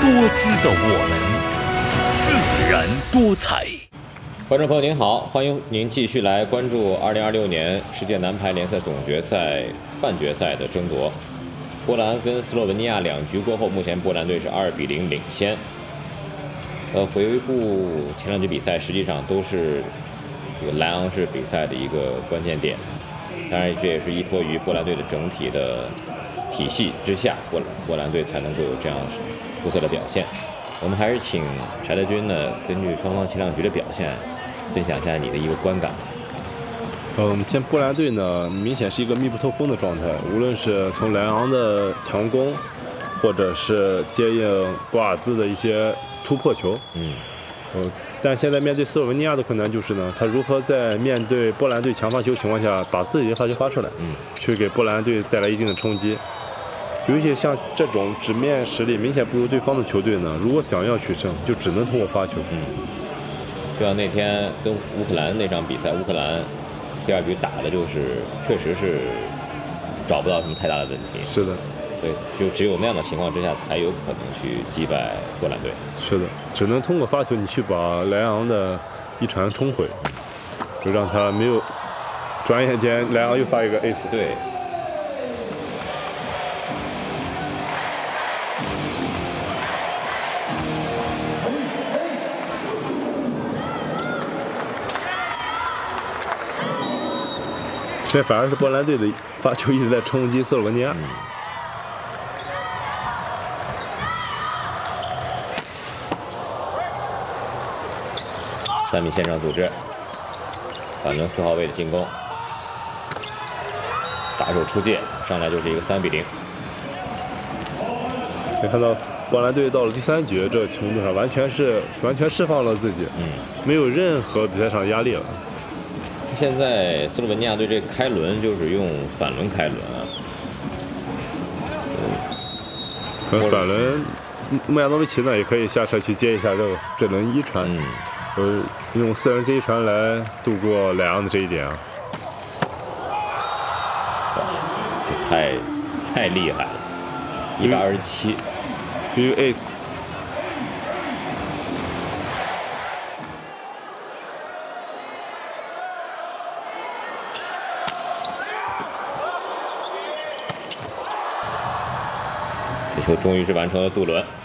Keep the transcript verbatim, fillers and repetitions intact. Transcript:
多姿的我们，自然多彩。 观众朋友您好，欢迎您继续来关注二零二六年世界男排联赛总决赛半决赛的争夺。波兰跟斯洛文尼亚两局过后，目前波兰队是二比零领先。呃，回顾前两局比赛，实际上都是这个莱昂式比赛的一个关键点。当然，这也是依托于波兰队的整体的体系之下，波波兰队才能够有这样出色的表现。我们还是请柴德军呢，根据双方前两局的表现，分享一下你的一个观感。 嗯，见波兰队呢，明显是一个密不透风的状态，无论是从莱昂的强攻，或者是接应博尔兹的一些突破球， 嗯， 呃，但现在面对斯洛文尼亚的困难就是呢，他如何在面对波兰队强发球情况下，把自己的发球发出来， 嗯， 去给波兰队带来一定的冲击。尤其像这种纸面实力明显不如对方的球队呢，如果想要取胜，就只能通过发球。 嗯，就像那天跟乌克兰那场比赛，乌克兰第二局打的就是确实是找不到什么太大的问题。 是的， 对，就只有那样的情况之下，才有可能去击败波兰队。 是的，只能通过发球，你去把莱昂的一传冲回，就让他没有。转眼间，莱昂又发一个 ace。 对。 现在反而是波兰队的发球一直在冲击斯洛文尼亚。 嗯、三米线上组织，反轮四号位的进攻，打手出界，上来就是一个三比零。 可以看到波兰队到了第三局这个程度上，完全是完全释放了自己， 嗯， 没有任何比赛上的压力了。 现在斯洛文尼亚队这开轮就是用反轮开轮啊， 可能反轮穆亚诺维奇呢也可以下车去接一下这个这轮一传， 嗯， 呃，用四人接一传来度过莱昂的这一点啊， 这太太厉害了，一百二十七， 一个 ace。 这球终于是完成了渡轮。